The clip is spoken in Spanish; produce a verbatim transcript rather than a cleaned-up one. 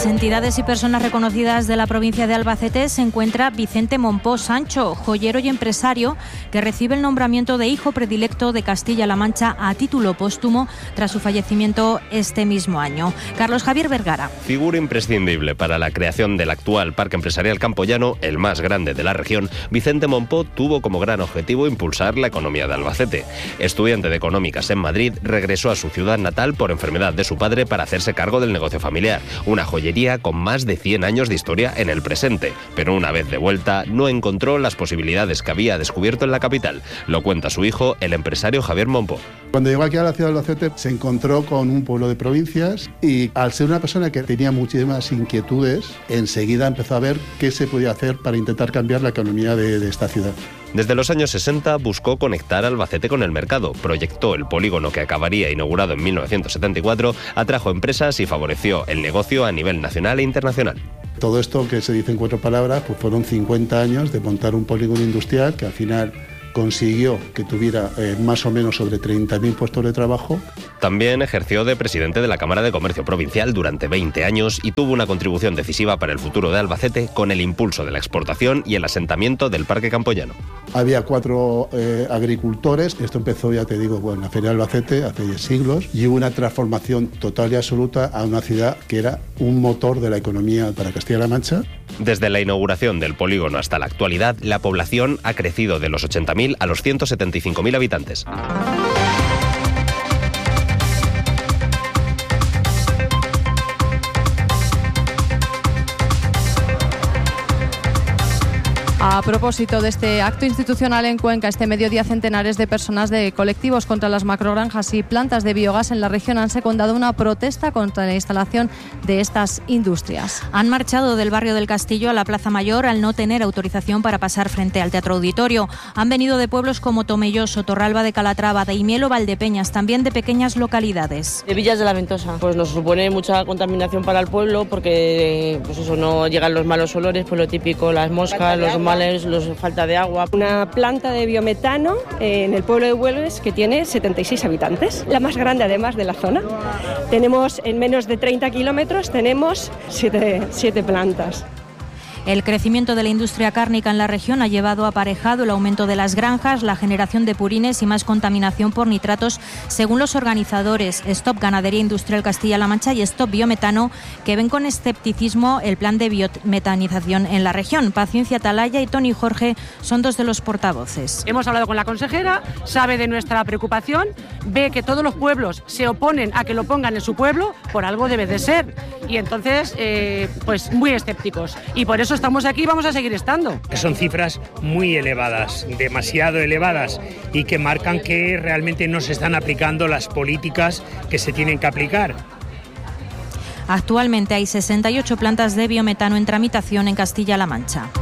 Entidades y personas reconocidas de la provincia de Albacete se encuentra Vicente Mompó Sancho, joyero y empresario que recibe el nombramiento de hijo predilecto de Castilla-La Mancha a título póstumo tras su fallecimiento este mismo año. Carlos Javier Vergara. Figura imprescindible para la creación del actual Parque Empresarial Campoyano, el más grande de la región, Vicente Mompó tuvo como gran objetivo impulsar la economía de Albacete. Estudiante de Económicas en Madrid, regresó a su ciudad natal por enfermedad de su padre para hacerse cargo del negocio familiar, una joyería con más de cien años de historia en el presente, pero una vez de vuelta no encontró las posibilidades que había descubierto en la capital. Lo cuenta su hijo, el empresario Javier Mompó. Cuando llegó aquí a la ciudad de Albacete se encontró con un pueblo de provincias y al ser una persona que tenía muchísimas inquietudes, enseguida empezó a ver qué se podía hacer para intentar cambiar la economía de, de esta ciudad. Desde los años sesenta buscó conectar Albacete con el mercado, proyectó el polígono que acabaría inaugurado en mil novecientos setenta y cuatro, atrajo empresas y favoreció el negocio a nivel nacional e internacional. Todo esto, que se dice en cuatro palabras, pues fueron cincuenta años de montar un polígono industrial que al final consiguió que tuviera eh, más o menos sobre treinta mil puestos de trabajo. También ejerció de presidente de la Cámara de Comercio Provincial durante veinte años y tuvo una contribución decisiva para el futuro de Albacete con el impulso de la exportación y el asentamiento del Parque Campoyano. Había cuatro eh, agricultores, esto empezó, ya te digo, bueno, en la Feria de Albacete hace siglos, y hubo una transformación total y absoluta a una ciudad que era un motor de la economía para Castilla-La Mancha. Desde la inauguración del polígono hasta la actualidad, la población ha crecido de los ochenta mil a los ciento setenta y cinco mil habitantes. A propósito de este acto institucional en Cuenca, este mediodía centenares de personas de colectivos contra las macrogranjas y plantas de biogás en la región han secundado una protesta contra la instalación de estas industrias. Han marchado del barrio del Castillo a la Plaza Mayor al no tener autorización para pasar frente al Teatro Auditorio. Han venido de pueblos como Tomelloso, Torralba de Calatrava, Daimiel o Valdepeñas, también de pequeñas localidades. De Villas de la Ventosa, pues nos supone mucha contaminación para el pueblo porque pues eso, no llegan los malos olores, pues lo típico, las moscas, los males, los falta de agua. Una planta de biometano en el pueblo de Huelves que tiene setenta y seis habitantes, la más grande además de la zona. Tenemos en menos de treinta kilómetros, tenemos siete, siete plantas. El crecimiento de la industria cárnica en la región ha llevado aparejado el aumento de las granjas, la generación de purines y más contaminación por nitratos, según los organizadores Stop Ganadería Industrial Castilla-La Mancha y Stop Biometano, que ven con escepticismo el plan de biometanización en la región. Paciencia Atalaya y Tony Jorge son dos de los portavoces. Hemos hablado con la consejera, sabe de nuestra preocupación, ve que todos los pueblos se oponen a que lo pongan en su pueblo, por algo debe de ser. Y entonces, eh, pues muy escépticos. Y por eso estamos aquí y vamos a seguir estando. Son cifras muy elevadas, demasiado elevadas, y que marcan que realmente no se están aplicando las políticas que se tienen que aplicar. Actualmente hay sesenta y ocho plantas de biometano en tramitación en Castilla-La Mancha.